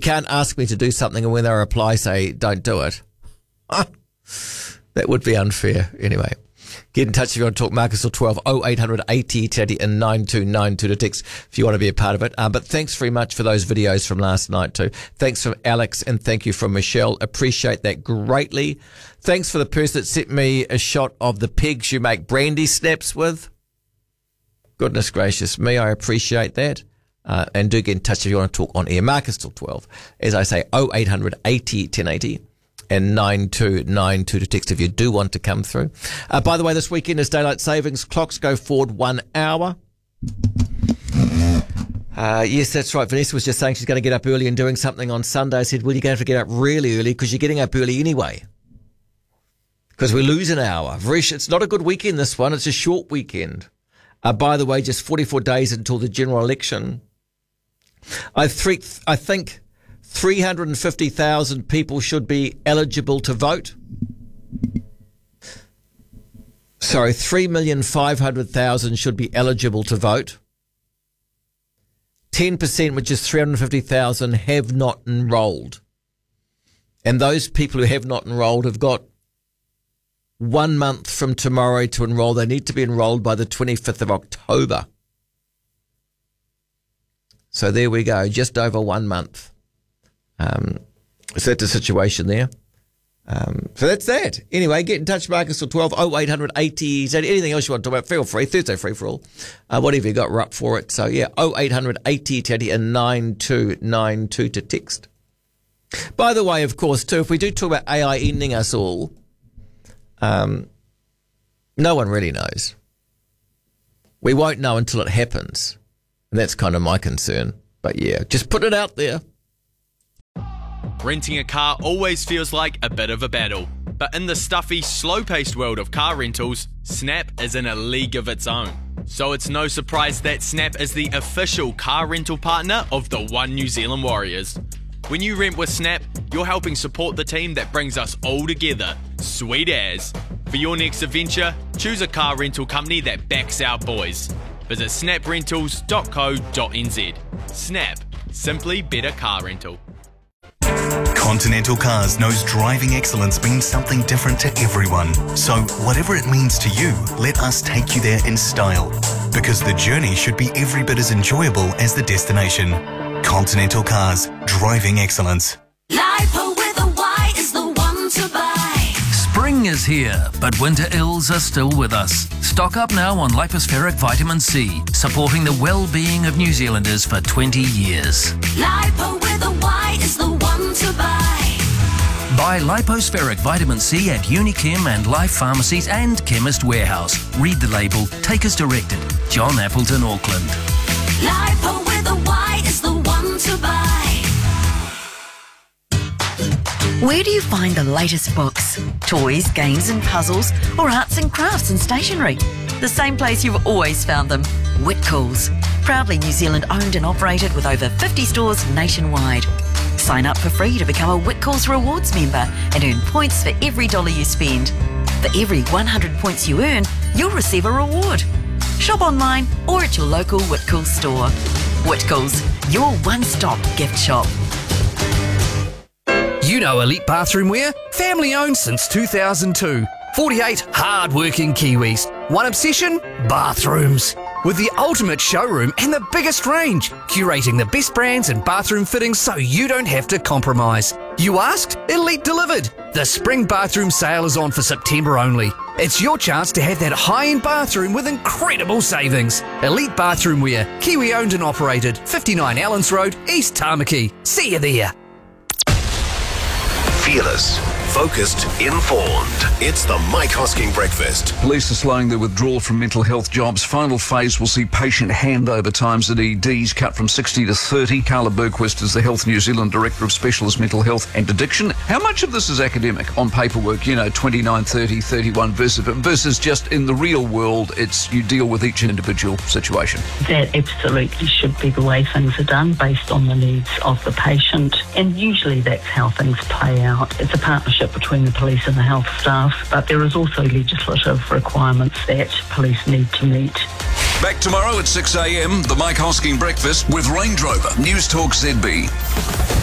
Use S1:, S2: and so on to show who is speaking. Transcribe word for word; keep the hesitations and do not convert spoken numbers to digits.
S1: can't ask me to do something and when they reply say, don't do it. That would be unfair. Anyway, get in touch if you want to talk. Marcus till twelve, oh eight hundred eighty thirty and nine two nine two to text if you want to be a part of it. Um, but thanks very much for those videos from last night too. Thanks from Alex and thank you from Michelle. Appreciate that greatly. Thanks for the person that sent me a shot of the pigs you make brandy snaps with. Goodness gracious me, I appreciate that. Uh, and do get in touch if you want to talk on air. Marcus till twelve. As I say, oh eight hundred eighty ten eighty. And nine two nine two to text if you do want to come through. Uh, by the way, this weekend is daylight savings. Clocks go forward one hour. Uh, yes, that's right. Vanessa was just saying she's going to get up early and doing something on Sunday. I said, well, you're going to have to get up really early because you're getting up early anyway. Because we lose an hour. Vrish, it's not a good weekend, this one. It's a short weekend. Uh, by the way, just forty-four days until the general election. I, th- I think... three hundred fifty thousand people should be eligible to vote. Sorry, three million five hundred thousand should be eligible to vote. ten percent, which is three hundred fifty thousand, have not enrolled. And those people who have not enrolled have got one month from tomorrow to enroll. They need to be enrolled by the twenty-fifth of October. So there we go, just over one month. Um, so that's the situation there. Um, so that's that. Anyway, get in touch, Marcus, till twelve, oh eight hundred eighty, anything else you want to talk about, feel free. Thursday free for all. Uh, whatever you got, we're up for it. So yeah, oh eight hundred eighty thirty and nine two nine two to text. By the way, of course, too, if we do talk about A I ending us all, um, no one really knows. We won't know until it happens. And that's kind of my concern. But yeah, just put it out there.
S2: Renting a car always feels like a bit of a battle, but in the stuffy, slow-paced world of car rentals, Snap is in a league of its own. So it's no surprise that Snap is the official car rental partner of the One New Zealand Warriors. When you rent with Snap, you're helping support the team that brings us all together. Sweet as. For your next adventure, choose a car rental company that backs our boys. Visit snap rentals dot co dot n z. Snap. Simply better car rental.
S3: Continental Cars knows driving excellence means something different to everyone. So whatever it means to you, let us take you there in style. Because the journey should be every bit as enjoyable as the destination. Continental Cars, driving excellence.
S4: Lipo with a Y is the one to buy.
S5: Spring is here, but winter ills are still with us. Stock up now on Lipospheric Vitamin C, supporting the well-being of New Zealanders for twenty years.
S4: Lipo with a Y is the one to buy.
S5: Buy Lipospheric Vitamin C at Unichem and Life Pharmacies and Chemist Warehouse. Read the label. Take as directed. John Appleton, Auckland.
S4: Lipo with a Y is the one to buy.
S6: Where do you find the latest books, toys, games and puzzles, or arts and crafts and stationery? The same place you've always found them, Whitcoulls. Proudly New Zealand owned and operated with over fifty stores nationwide. Sign up for free to become a Whitcoulls Rewards member and earn points for every dollar you spend. For every one hundred points you earn, you'll receive a reward. Shop online or at your local Whitcoulls store. Whitcoulls, your one-stop gift shop.
S7: You know Elite Bathroom Wear? Family owned since two thousand two. forty-eight hard-working Kiwis. One obsession? Bathrooms. With the ultimate showroom and the biggest range, curating the best brands and bathroom fittings so you don't have to compromise. You asked? Elite delivered. The spring bathroom sale is on for September only. It's your chance to have that high-end bathroom with incredible savings. Elite Bathroom Wear, Kiwi owned and operated, fifty-nine Allens Road, East Tamaki. See you there.
S8: Fearless, focused, informed. It's the Mike Hosking Breakfast.
S9: Police are slowing their withdrawal from mental health jobs. Final phase will see patient handover times at E Ds cut from sixty to thirty. Carla Bergquist is the Health New Zealand Director of Specialist Mental Health and Addiction. How much of this is academic on paperwork, you know, twenty-nine, thirty, thirty-one versus, versus just in the real world, it's you deal with each individual situation?
S10: That absolutely should be the way things are done based on the needs of the patient. And usually that's how things play out. It's a partnership between the police and the health staff, but there is also legislative requirements that police need to meet.
S9: Back tomorrow at six a.m, the Mike Hosking Breakfast with Range Rover, News Talk Z B.